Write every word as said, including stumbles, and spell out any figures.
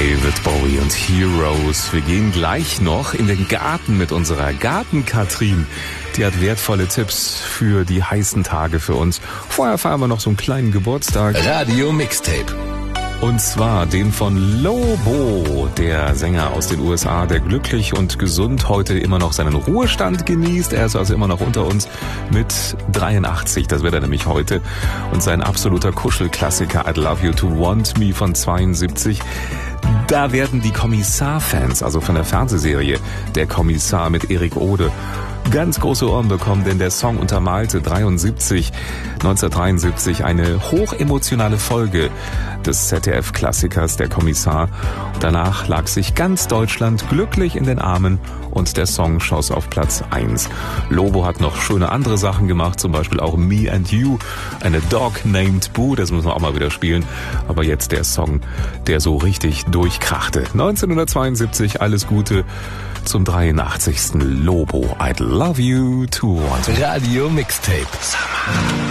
David Bowie und Heroes. Wir gehen gleich noch in den Garten mit unserer Garten-Katrin. Die hat wertvolle Tipps für die heißen Tage für uns. Vorher feiern wir noch so einen kleinen Geburtstag. Radio Mixtape. Und zwar den von Lobo, der Sänger aus den U S A, der glücklich und gesund heute immer noch seinen Ruhestand genießt. Er ist also immer noch unter uns mit dreiundachtzig, das wird er nämlich heute. Und sein absoluter Kuschelklassiker I'd Love You to Want Me von zweiundsiebzig. Da werden die Kommissar-Fans, also von der Fernsehserie Der Kommissar mit Erik Ode, ganz große Ohren bekommen, denn der Song untermalte dreiundsiebzig, neunzehnhundertdreiundsiebzig eine hochemotionale Folge des Z D F-Klassikers Der Kommissar. Danach lag sich ganz Deutschland glücklich in den Armen und der Song schoss auf Platz eins. Lobo hat noch schöne andere Sachen gemacht, zum Beispiel auch Me and You, eine Dog Named Boo, das müssen wir auch mal wieder spielen. Aber jetzt der Song, der so richtig durchkrachte. neunzehnhundertzweiundsiebzig, alles Gute zum dreiundachtzigsten Lobo. I'd Love You to Want Me. Radio Mixtape. Summer.